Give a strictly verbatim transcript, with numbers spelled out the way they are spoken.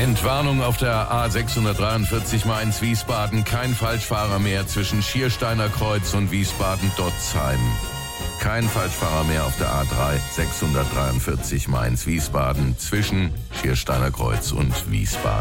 Entwarnung auf der A sechshundertdreiundvierzig Mainz-Wiesbaden. Kein Falschfahrer mehr zwischen Schiersteiner Kreuz und Wiesbaden-Dotzheim. Kein Falschfahrer mehr auf der A drei sechshundertdreiundvierzig Mainz-Wiesbaden zwischen Schiersteiner Kreuz und Wiesbaden.